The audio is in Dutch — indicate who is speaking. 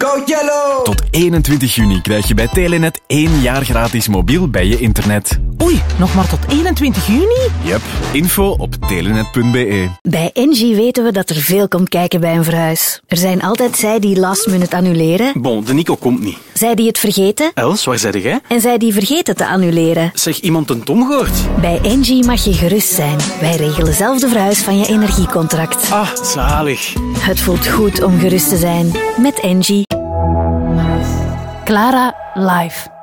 Speaker 1: Coachella!
Speaker 2: Tot 21 juni krijg je bij Telenet 1 jaar gratis mobiel bij je internet.
Speaker 3: Oei, nog maar tot 21 juni?
Speaker 2: Yep, info op telenet.be.
Speaker 4: Bij Engie weten we dat er veel komt kijken bij een verhuis. Er zijn altijd zij die last minute annuleren.
Speaker 5: Bon, de Nico komt niet.
Speaker 4: Zij die het vergeten.
Speaker 5: Els, waar zei jij?
Speaker 4: En zij die vergeten te annuleren.
Speaker 5: Zeg, iemand een Tom gehoord?
Speaker 4: Bij Engie mag je gerust zijn. Wij regelen zelf de verhuis van je energiecontract.
Speaker 5: Ah, zalig.
Speaker 4: Het voelt goed om gerust te zijn. Met Engie.
Speaker 3: Clara live.